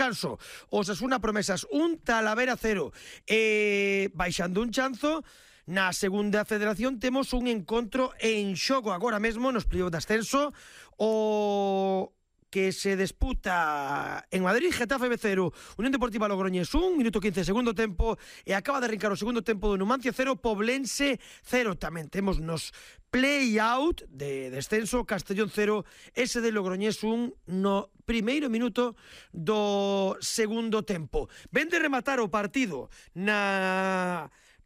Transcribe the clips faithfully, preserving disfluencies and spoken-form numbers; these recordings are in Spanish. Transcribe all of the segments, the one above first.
descanso. Osasuna Promesas un, Talavera cero. E baixando un chanzo, na segunda federación temos un encontro en xogo agora mesmo nos playoffs de ascenso, o que se disputa en Madrid. Getafe B cero, Unión Deportiva Logroñés un, minuto quince, segundo tempo, e acaba de arrancar o segundo tempo do Numancia cero, Poblense cero. Tamén temos nos play-out de descenso, Castellón cero, ese de Logroñés un no primeiro minuto do segundo tempo. Ven de rematar o partido na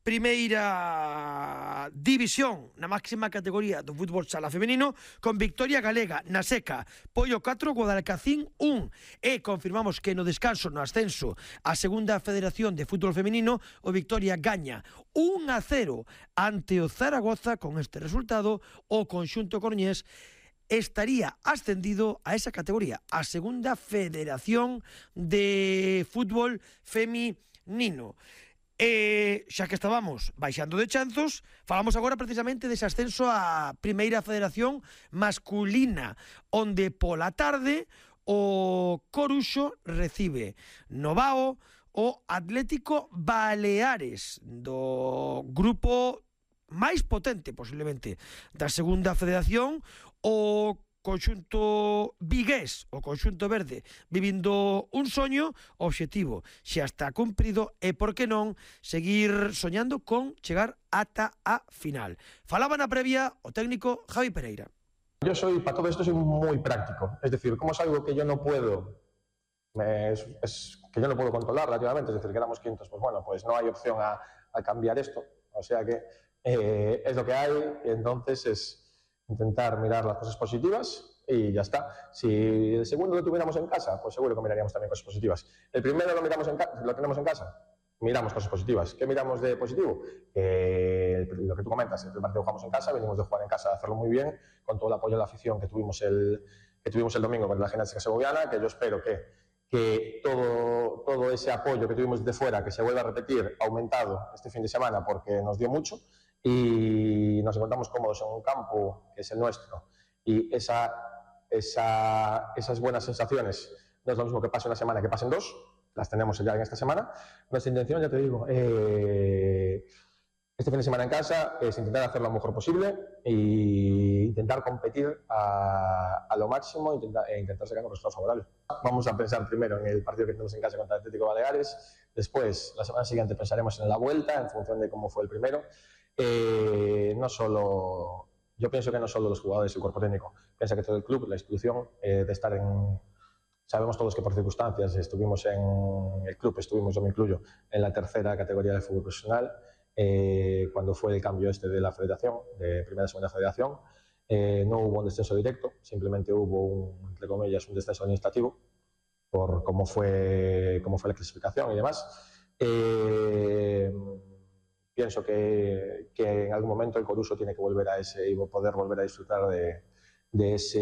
primeira división, na máxima categoría do fútbol sala femenino, con victoria galega na Seca, Pollo catro, Guadalcacín un, e confirmamos que no descanso, no ascenso a segunda federación de fútbol femenino, o Victoria gaña un a cero ante o Zaragoza. Con este resultado, o conxunto coruñés estaría ascendido a esa categoría, a segunda federación de fútbol feminino. E xa que estábamos baixando de chanzos, falamos agora precisamente dese ascenso á primeira federación masculina, onde pola tarde o Coruxo recibe no Vao o Atlético Baleares, do grupo máis potente posiblemente da segunda federación. O conxunto vigués, o conxunto verde, vivindo un soño, o obxectivo xa está cumprido, e por que non seguir soñando con chegar ata a final. Falaba na previa o técnico Javi Pereira. Yo soy, para todo esto soy muy práctico, es decir, como es algo que yo no puedo, es, es, que yo no puedo controlar relativamente, es decir, quedamos quintos, pues bueno, pues no hay opción a, a cambiar esto, o sea que eh, es lo que hay, y entonces es intentar mirar las cosas positivas y ya está. Si el segundo lo tuviéramos en casa, pues seguro que miraríamos también cosas positivas. El primero lo, miramos en lo tenemos en casa, miramos cosas positivas. ¿Qué miramos de positivo? Eh, lo que tú comentas, el primer partido jugamos en casa, venimos de jugar en casa, de hacerlo muy bien, con todo el apoyo de la afición que tuvimos el, que tuvimos el domingo con la Gimnástica Segoviana, que yo espero que, que todo, todo ese apoyo que tuvimos de fuera, que se vuelva a repetir, aumentado este fin de semana, porque nos dio mucho, y nos encontramos cómodos en un campo que es el nuestro, y esa, esa, esas buenas sensaciones no es lo mismo que pase una semana que pasen dos, las tenemos ya en esta semana. Nuestra intención, ya te digo, eh, este fin de semana en casa es intentar hacer lo mejor posible e intentar competir a, a lo máximo e intentar, e intentar sacar un resultado favorable. Vamos a pensar primero en el partido que tenemos en casa contra el Atlético Baleares, después la semana siguiente pensaremos en la vuelta en función de cómo fue el primero. Eh, no solo, yo pienso que no solo los jugadores y el cuerpo técnico, piensa que todo el club, la institución, eh, de estar en, sabemos todos que por circunstancias estuvimos en el club, estuvimos, yo me incluyo, en la tercera categoría del fútbol profesional, eh, cuando fue el cambio este de la federación, de primera a segunda federación, eh, no hubo un descenso directo, simplemente hubo un, entre comillas, un descenso administrativo por cómo fue, cómo fue la clasificación y demás. Eh, Pienso que, que en algún momento el Coruso tiene que volver a ese y poder volver a disfrutar de, de, ese,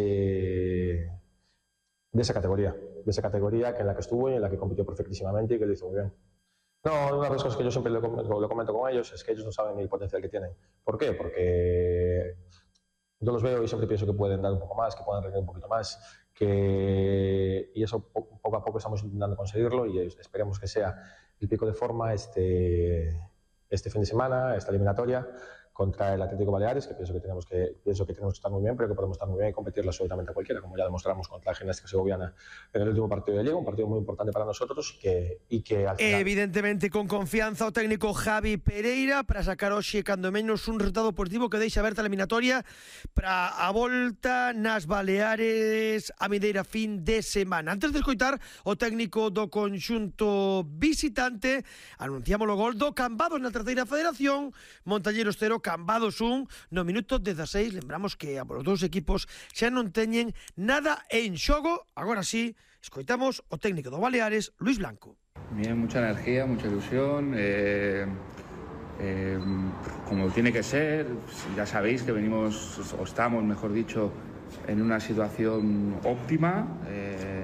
de esa categoría, de esa categoría que en la que estuvo y en la que compitió perfectísimamente y que lo hizo muy bien. No, una de las cosas que yo siempre lo, lo comento con ellos es que ellos no saben ni el potencial que tienen. ¿Por qué? Porque yo los veo y siempre pienso que pueden dar un poco más, que pueden rendir un poquito más, que, y eso poco a poco estamos intentando conseguirlo y esperemos que sea el pico de forma este... este fin de semana, esta eliminatoria contra el Atlético Baleares, que pienso que tenemos que, pienso que tenemos que estar muy bien, pero que podemos estar muy bien y competirle absolutamente a cualquiera, como ya demostramos contra la Gimnástica Segoviana en el último partido de Liga, un partido muy importante para nosotros que, y que al final... Evidentemente con confianza o técnico Javi Pereira para sacar hoxe cando menos un resultado positivo que deixa aberta a eliminatoria para a volta nas Baleares a vindeira fin de semana. Antes de escoitar o técnico do conxunto visitante, anunciamos o gol do Cambados na terceira federación, Montañeros cero, Cambados un, no minuto dezaseis. Lembramos que a os dous equipos xa non teñen nada en xogo. Agora sí, escoitamos o técnico do Baleares, Luis Blanco. Bien, mucha energía, mucha ilusión, eh, eh, como tiene que ser. Ya sabéis que venimos, o estamos, mejor dicho, en una situación óptima. Eh,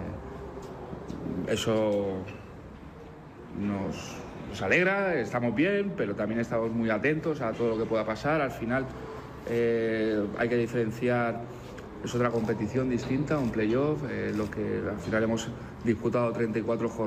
eso nos... nos alegra, estamos bien, pero también estamos muy atentos a todo lo que pueda pasar. Al final eh, hay que diferenciar, es otra competición distinta, un playoff, eh, lo que al final hemos disputado treinta y cuatro jornadas.